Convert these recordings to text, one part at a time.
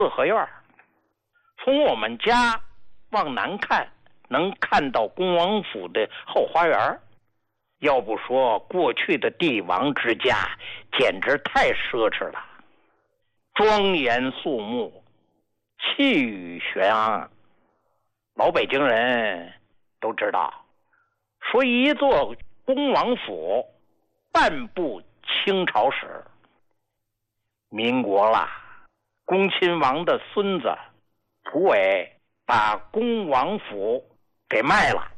四合院，从我们家往南看，能看到恭王府的后花园。要不说过去的帝王之家简直太奢侈了，庄严肃穆，气宇轩昂。老北京人都知道，说一座恭王府半部清朝史。民国了，恭亲王的孙子蒲伟把恭王府给卖了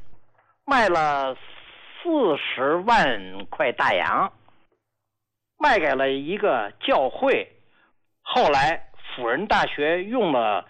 40万块大洋，卖给了一个教会。后来辅仁大学用了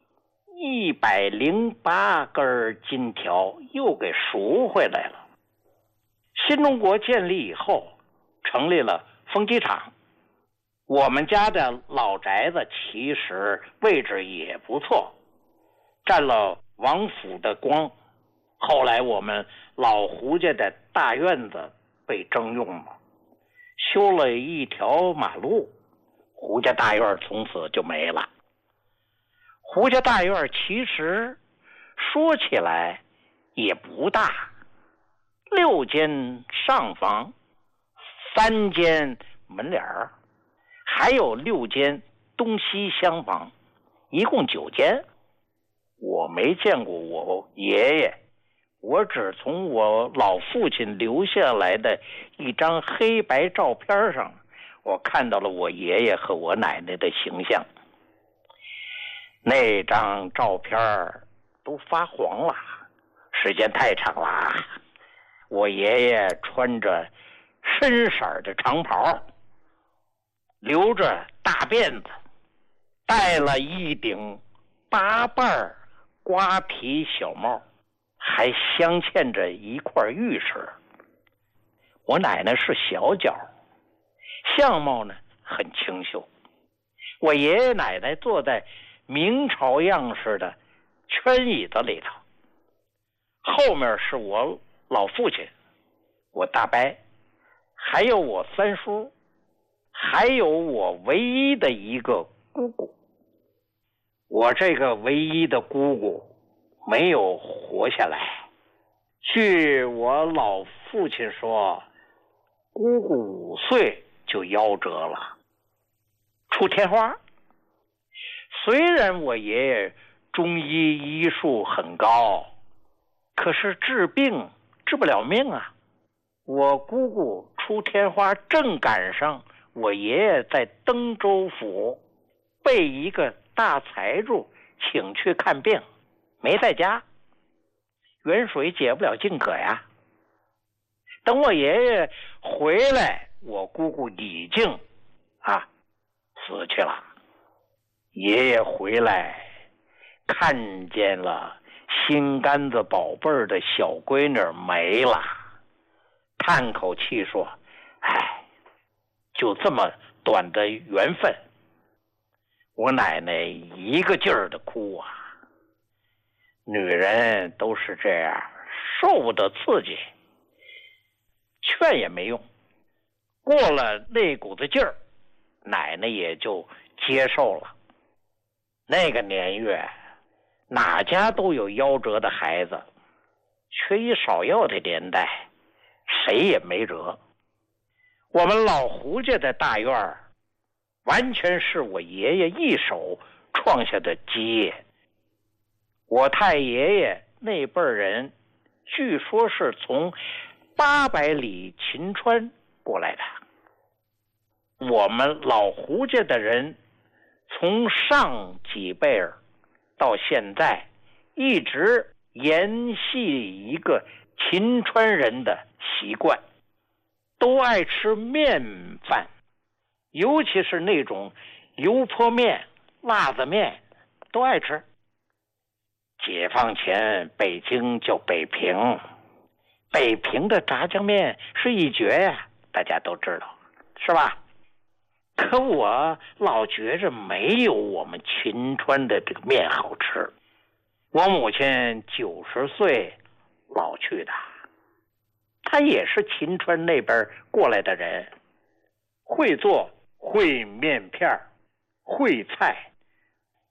108根金条又给赎回来了。新中国建立以后，成立了风机厂。我们家的老宅子其实位置也不错，占了王府的光。后来我们老胡家的大院子被征用了，修了一条马路，胡家大院从此就没了。胡家大院其实说起来也不大，6间上房，3间门脸儿，还有6间东西厢房，一共9间。我没见过我爷爷，我只从我老父亲留下来的一张黑白照片上，我看到了我爷爷和我奶奶的形象。那张照片都发黄了，时间太长了。我爷爷穿着深色的长袍，留着大辫子，戴了一顶8瓣瓜皮小帽，还镶嵌着一块玉石。我奶奶是小脚，相貌呢很清秀。我爷爷奶奶坐在明朝样式的圈椅子里头，后面是我老父亲，我大伯，还有我三叔，还有我唯一的一个姑姑。我这个唯一的姑姑没有活下来，据我老父亲说，姑姑5岁就夭折了，出天花。虽然我爷爷中医医术很高，可是治病治不了命啊。我姑姑出天花正赶上我爷爷在登州府被一个大财主请去看病，没在家，远水解不了近渴呀。等我爷爷回来，我姑姑已经死去了。爷爷回来看见了心肝子宝贝儿的小闺女没了，叹口气说：就这么短的缘分。我奶奶一个劲儿的哭啊。女人都是这样，受不得刺激，劝也没用。过了那股子劲儿，奶奶也就接受了。那个年月，哪家都有夭折的孩子，缺医少药的年代，谁也没辙。我们老胡家的大院完全是我爷爷一手创下的基业。我太爷爷那辈人据说是从800里秦川过来的。我们老胡家的人从上几辈儿到现在一直沿袭一个秦川人的习惯，都爱吃面饭，尤其是那种油泼面、辣子面都爱吃。解放前北京叫北平，北平的炸酱面是一绝呀，大家都知道，是吧？可我老觉着没有我们秦川的这个面好吃。我母亲90岁老去的，她也是秦川那边过来的人，会做烩面片、烩菜，